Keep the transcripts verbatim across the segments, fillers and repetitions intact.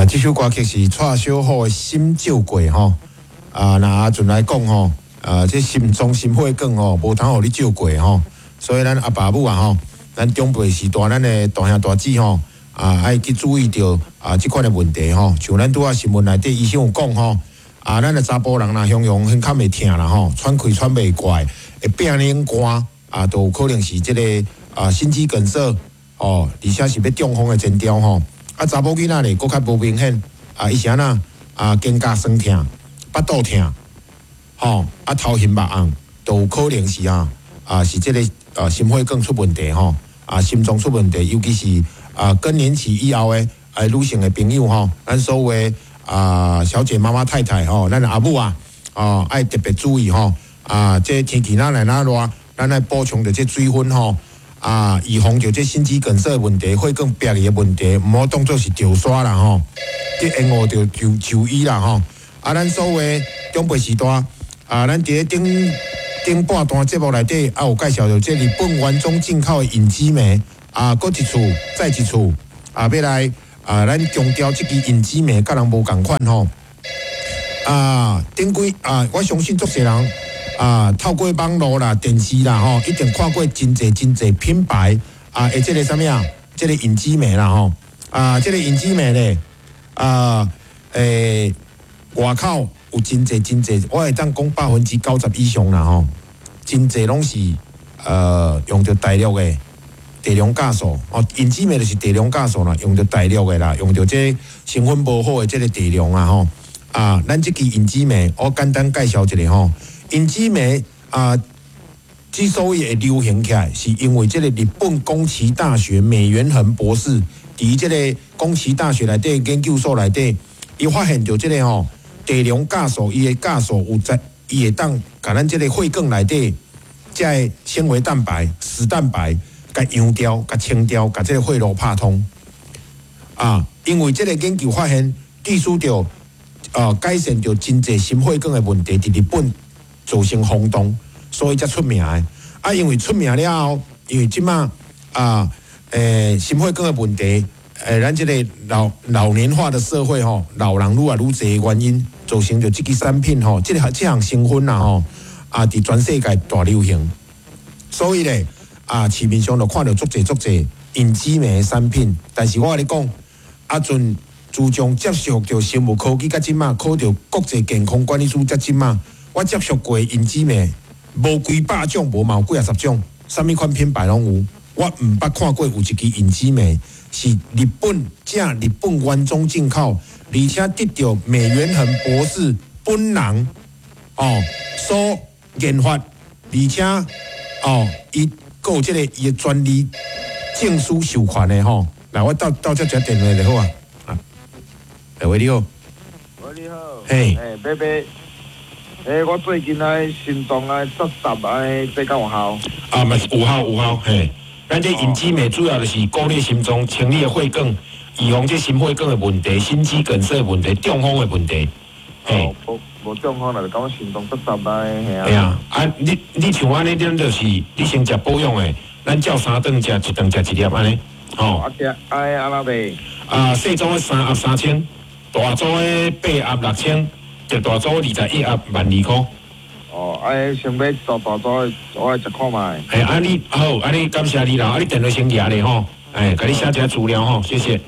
啊，这首歌曲是蔡小虎的《心照过》吼。啊，那阿俊来讲吼，啊，这心中心血管吼，无通互你照过吼。所以咱阿爸母啊吼，咱长辈时代咱的大兄大姊吼，啊，爱去注意到啊即款的问题吼。像咱拄啊新闻内底医生有讲吼，啊，咱的查甫人若形容很较袂疼啦吼，喘气喘袂怪，会变冷汗啊，都有可能是即、这个啊心肌梗塞哦，而且是要中风的前兆吼。啊，查某囡仔咧，佫较无明显啊，伊是安那啊，肩胛酸痛、腹肚痛，吼啊头晕目红，都有可能是啊啊是即、这个啊心血管出问题吼，啊心脏出问题，尤其是啊更年期以后的啊女性的朋友吼，咱所谓啊小姐、妈妈、太太吼，咱阿母啊啊爱特别注意吼啊，这天气哪来哪热，咱爱补充着这水分吼。啊，预防着这心肌梗塞的问题、血管壁的问题，毋好当作是照刷啦吼，去延误着就就医啦吼。啊，咱所谓长辈时代，啊，咱伫咧顶顶半段节目内底，啊有介绍着这日本原装进口的隐基酶，啊，搁一次再一次，啊，要来啊，咱强调这支隐基酶，甲人无共款吼。啊，顶几啊，我相信足侪人。啊，透过网络啦、电视啦，吼，一定看过真侪真侪品牌啊，诶，即个啥物啊？即个隐基酶啦，吼，啊，即个隐基酶咧，啊，诶，外口有真侪真侪，我会当讲百分之九十以上啦，吼，真侪拢是呃用着大陆的大量酵素，哦，隐基酶就是大量酵素啦，用着大陆的啦，用着这成分无好的即个大量啊，吼，啊，咱即支隐基酶，我简单介绍一下吼。隐基酶啊，之所以会流行起来，是因为这个日本宫崎大学美元恒博士伫这个宫崎大学内底研究所内底，伊发现到这个吼大量酵素，伊的酵素有在，伊会当甲咱这个血管内底这个纤维蛋白、死蛋白，甲溶掉、甲清掉、甲这个血路拍通啊。因为这个研究发现，技术着呃改善着真侪心血管的问题，伫日本。造成轰动，所以才出名的。啊，因为出名了后，因为即马啊，诶、呃，心血管的问题，诶、呃，咱即个老老年化的社会吼，老人愈来愈侪原因，造成着即个产品吼，即、这个即项成分啦吼，啊，伫全世界大流行。所以咧，啊，市面上就看到足侪足侪隐基酶的产品，但是我跟你讲，阿俊自从接触着生物科技，甲即马考着国际健康管理署，甲即马。我接触过隐基酶，无几百种，无嘛有几啊十种，啥物款品牌拢有。我毋捌看过有一支隐基酶是日本正日本原装进口，而且得到美元恒博士本人哦所研发，而且哦伊有即个伊的专利证书授权的吼。来，我到到这接电话就好啊。啊，喂，你好。 喂，你好。 嘿。 诶，贝贝。诶、欸，我最近来心脏啊作答啊，这敢有效？ 啊，嘛是有效有效，嘿。咱这隐基酶主要就是鼓励心脏清理的血管，预防这心血管的问题、心肌梗塞的问题、中风的问题。 嘿，无无中风啦，就讲心脏作答啊，嘿啊。 嘿啊，啊，你你像安尼，咱就是你先食保养的，咱照三顿食，一顿食一粒安尼。 哦。啊，食爱安那卖？ 啊，细组的三盒三千，大组的八盒六千。一大组二十一盒万二块。 哦，哎，想要做大组，我来食看卖。 哎，啊你好，啊你感谢你啦，啊你电话先拿咧吼，哎，甲你写一下资料吼，谢谢。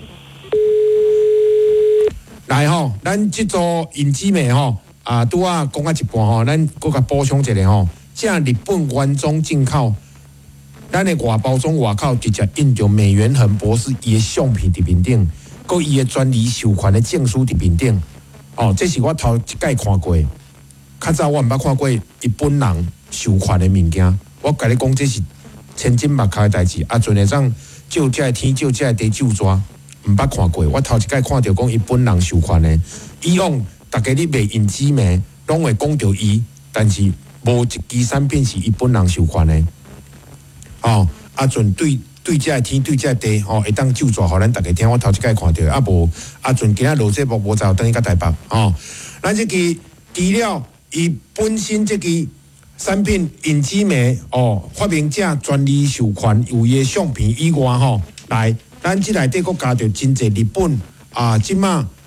来吼，咱即组隐基酶吼，啊拄啊讲啊一半吼，咱搁甲补充一下吼，这日本原装进口，咱的外包装外口直接印着美元恒博士伊的相片伫面顶，搁伊的专利授权的证书伫面顶。哦，这是我头一摆看过，较早我毋捌看过伊本人授权的物件。我甲你讲，这是千金万开的代志。啊，阵会当照这天照这地就抓，毋捌看过。我头一摆看到讲伊本人授权的。以往大家咧卖隐基酶，拢会讲到伊，但是无一支产品是伊本人授权的。哦，啊，阵对。对这天对这地吼，会当就抓，互咱大家听。我头一摆看到，啊无啊，阵今仔录节目无在等伊甲台北吼。咱这支除了伊本身这支产品隐基酶哦，发明者专利授权有伊的相片以外吼，来咱即内底佫加着真侪日本啊，即马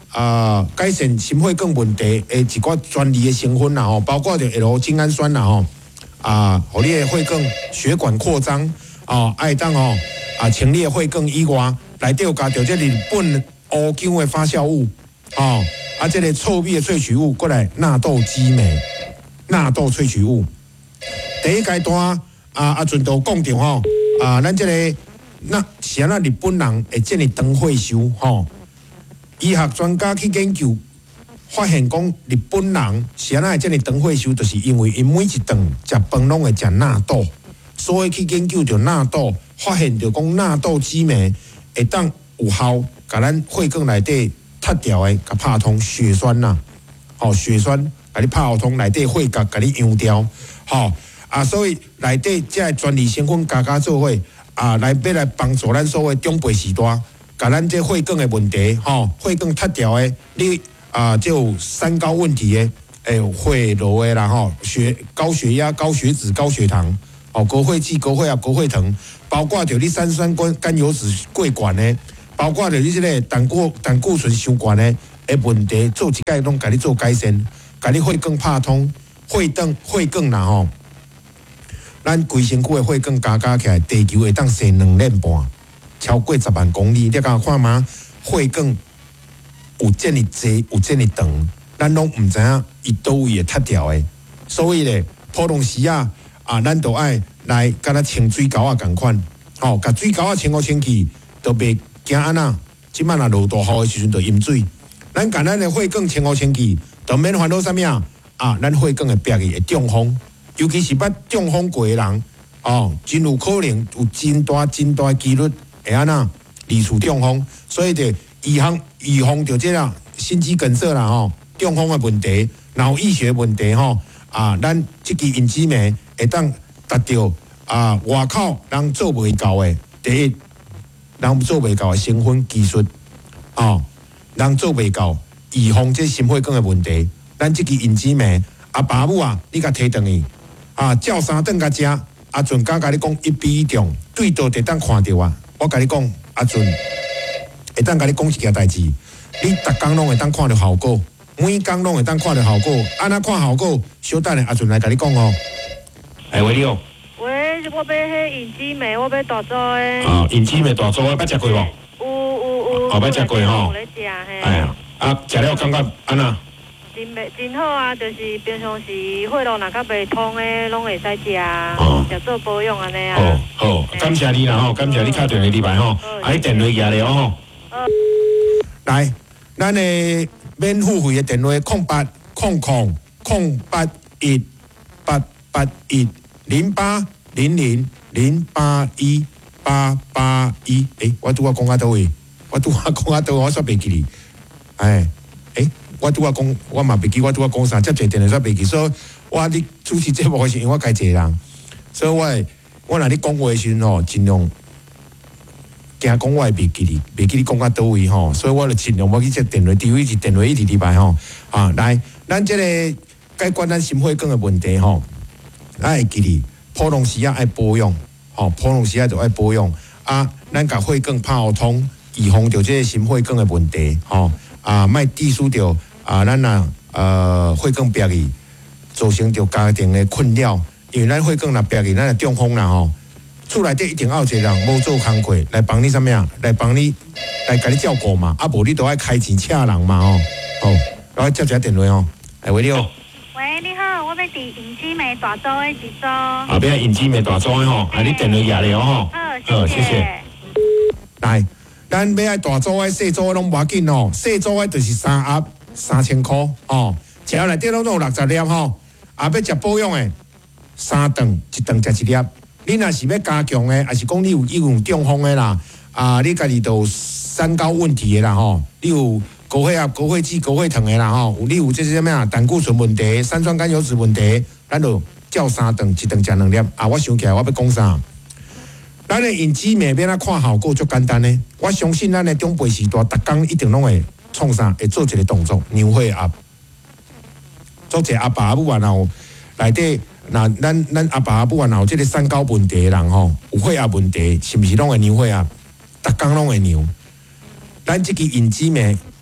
啊、呃、改善心血管问题诶一寡专利的成分啦吼，包括着 L 精氨酸啦吼，啊，互你的血管血管扩张哦，爱当哦啊清理血管以外，内底有加着这日本乌姜的发酵物哦，啊这个臭味的萃取物，过来纳豆激酶、纳豆萃取物。第一阶段啊，阿俊都讲着吼，啊，咱这个那是安那日本人会这么长退休吼？医学专家去研究，发现讲日本人是安那会这么长退休，就是因为因每一顿食饭拢会食纳豆，所以去研究着纳豆，发现着讲纳豆激酶会当有效，甲咱血管内底拆掉的，甲拍通血栓呐，吼血栓，甲你拍通内底血管，甲你养掉，吼。啊，所以内底这个专利成分加加做伙，啊，来要来帮助咱所谓长辈时代，甲咱这血管的问题，吼、哦，血管塌掉的，你啊，就有三高问题的，诶，血流的啦，吼，血高血压、高血脂、高血糖，哦，高血脂、高血压、高血糖，包括着你三酸甘甘油脂过悬的，包括着你这个胆固胆固醇伤悬的，诶问题，做一概拢甲你做改善，甲你血管拍通，血管血管啦吼。咱规身躯的血管加加起来，地球会当生两年半，超过十万公里。你甲我看嘛，血管有这么济，有这么长，咱拢唔知影伊倒位会塌掉的。所以咧，普通时啊，啊，咱都爱来甲咱清水沟啊共款，吼、哦，甲水沟啊清好清气，都袂惊安那。即摆若落大雨的时阵，就淹水。咱甲咱的血管清好清气，就免烦恼啥物啊？啊，咱血管的壁会中风。尤其是捌中风过的人，哦，真有可能有真大真大几率会安那离处中风，所以就预防预防着这啦心肌梗塞啦吼，中风的问题、脑溢血问题吼，啊，咱这支隐脂酶会当达到啊外口人做袂到的，第一，人做袂到的成分技术，哦，人做袂到预防这心血管的问题，咱这支隐脂酶阿爸母啊，你甲摕转去。啊，照三顿甲食，阿俊刚甲你讲一比一重，对倒得当看到啊！我甲你讲，阿俊会当甲你讲一件代志，你逐工拢会当看到效果，每工拢会当看到效果。安那看效果，小等下阿俊来甲你讲哦。哎，喂，你好。 喂，我要迄隐脂酶，我要大组的。 啊，隐脂酶大组的，捌食过无？ 有有有。 哦，捌食过吼。 有咧食嘿。 哎呀，啊，食了感觉安那？ 真袂真好啊！就是平常时血路若较袂通诶，拢会使食，食做保养安尼啊。 好，好，感谢你啦吼，感谢你敲电话入来吼，啊，你电话举了吼。来，咱诶免付费诶电话空八空空空八一八八一零八零零零八一八八一。诶，我拄我讲啊倒位，我拄我讲啊倒，我煞袂记哩。哎，诶。我拄我讲，我嘛袂记我拄我讲啥，接一电话煞袂记，所以我咧主持节目的时候，因为我家一个人，所以我我若咧讲话的时阵吼，尽量惊讲我会袂记哩，袂记你讲到倒位吼，所以我就尽量要去接电话，除非是电话一直入来吼，啊，来，咱即个解决咱心血管的问题吼，咱会记哩，普通时啊爱保养，吼，普通时啊就爱保养，啊，咱甲血管拍互通，预防着即个心血管的问题，吼，啊，莫致使着。啊，咱呐，呃，血管壁去造成着家庭的困扰，因为咱血管若壁去，咱的中风啦吼，厝内底一定要有一个人无做工课来帮你啥物啊？来帮你来甲你照顾嘛，啊无你都爱开钱请人嘛吼，好，来接一下电话吼，哎喂你好， 喂你好，我要伫隐脂酶大组的一组。 后边隐脂酶大组的吼，啊你电话举了吼， 好，谢谢。 来，咱要爱大组的、细组的拢无要紧哦，细组的就是三盒。三千块哦，食内底拢有六十粒吼，啊要食保养的三顿一顿食一粒。你若是要加强的，还是讲你有你有中风的啦，啊你家己都有三高问题的啦吼，你有高血压、高血脂、高血糖的啦吼，你有这些什么啊胆固醇问题、三酸甘油脂问题，咱就照三顿一顿食两粒。啊，我想起来我要讲啥？咱的隐脂酶要哪看效果足简单呢？我相信咱的长辈时代，逐工一定拢会。创啥会做一个动作，牛血压。做者阿爸阿母啊，然后内底，那咱咱阿爸阿母啊，然后这个三高问题的人吼，有血压问题，是毋是拢会牛血压？逐工拢会牛。咱这个隐脂酶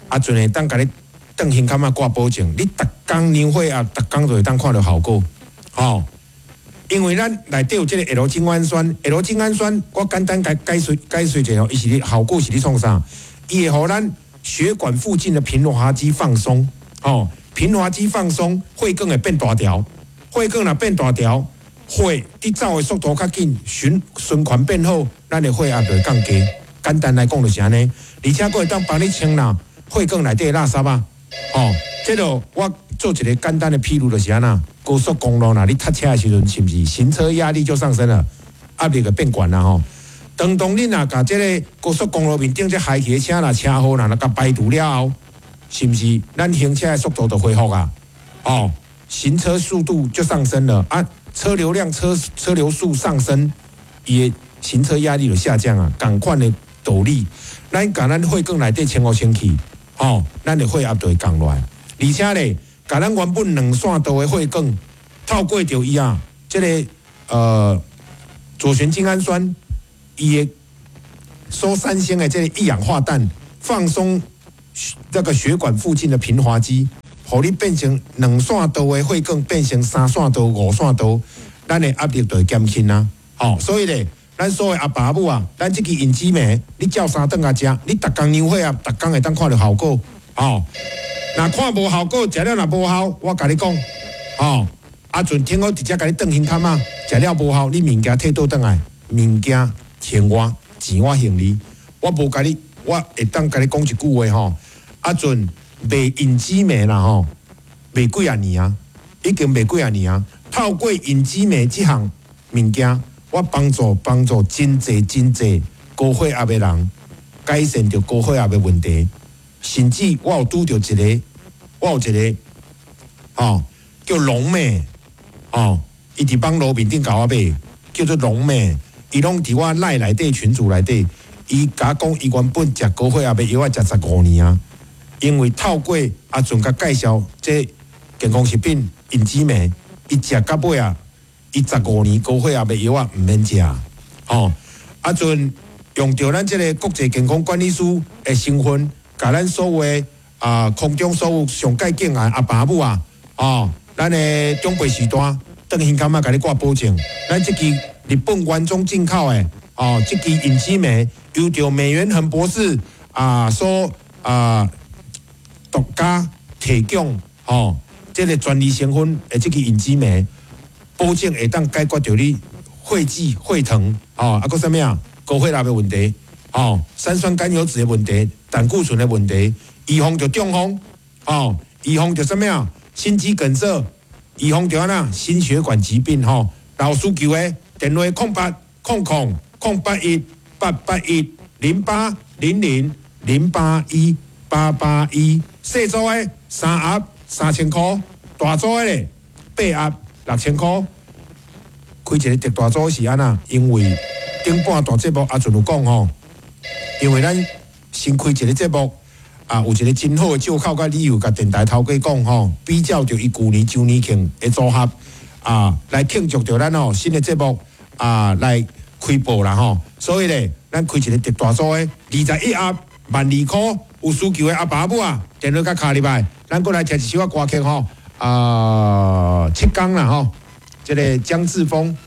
啊，阵会当甲你转胸坎仔挂保证，你逐工年会啊，逐工就会当看到效果，吼、哦。因为咱内底有即个 L 精氨酸 ，L 精氨酸，我简单解解释解释一下哦，伊是咧效果是咧创啥？伊会互咱血管附近的平滑肌放松，哦，平滑肌放松，血管会变大条，血管若变大条，血滴走的速度较紧，循循环变好，咱的血压就会降低。简单来讲就是安尼，而且佫会当帮你清啦血管内底的垃圾啊，哦，即个我做一个简单的譬如就是安那。高速公路呐，你塞车的时阵是不是行车压力就上升了，压力就变悬啦吼。当当你呐，甲这个高速公路面顶这海汽车啦、车祸啦，甲排除了后，是不是咱行车的速度就恢复啊？哦，行车速度就上升了啊，车流量、车车流速上升，伊的行车压力就下降啊，共款的道理。咱甲咱血管内底清好清气，哦，咱的血压就会降落来，而且咧。甲咱原本两线道的血管透过着伊啊，这个呃左旋精氨酸，伊的所产生的这个一氧化氮放松这个血管附近的平滑肌，互你变成两线道的血管变成三线道、五线道，咱的压力就会减轻啊。哦，所以咧，咱所谓阿爸母啊，咱这支银子梅，你照三顿啊食，你逐工牛血啊，逐工会当看到效果。哦。若看无效果，食了若无效，我甲你讲，哦，阿阵听我直接甲你转胸坎仔，食了无效，你物件摕倒转来，物件还我，钱我还你，我无甲你，我会当甲你讲一句话吼，阿阵卖银子梅啦吼，卖几啊年啊，已经卖几啊年啊，透过银子梅即项物件，我帮助帮助真济真济高血压的人，改善着高血压的问题。甚至我有拄到一个，我有一个，哦，叫龙妹，哦，伊伫网络面顶甲我买，叫做龙妹，伊拢伫我赖内底群组内底，伊甲我讲，伊原本食高血压的药啊，食十五年啊，因为透过阿俊甲介绍这健康食品银子梅，伊食到尾啊，伊十五年高血压的药啊，毋免食，哦，阿俊用着咱这个国际健康管理师的身份。甲咱所有的啊空中所有上界境啊阿爸母啊，哦，咱的长辈时代，邓兴干嘛甲你挂保证？咱这支日本原装进口的，哦，这支银子梅由着美元恒博士啊所啊独家提供，哦，这个专利成分的这支银子梅，保证会当解决着你血脂、血糖，哦，啊个啥物啊高血压的问题。哦，三酸甘油脂的问题，胆固醇的问题，预防着中风，哦，预防着什么啊？心肌梗塞，预防着哪心血管疾病，吼、哦。老需求的电话空八空空空八一八八一零八零零零八一八八一，小组的三盒三千块，大组的咧八盒六千块。开一个特大组是安那？因为顶半段节目阿俊有讲吼。因为咱新开一个节目啊，有一个真好的借口甲理由，甲电台头家讲吼，比较着伊旧年周年庆的组合啊，来庆祝着咱吼新的节目啊来开播啦吼。所以咧，咱开一个特大组的二十一盒万二块，有需求的阿爸母啊，电话甲卡入来，咱过来听一首歌曲吼啊，七天啦吼，这个江志峰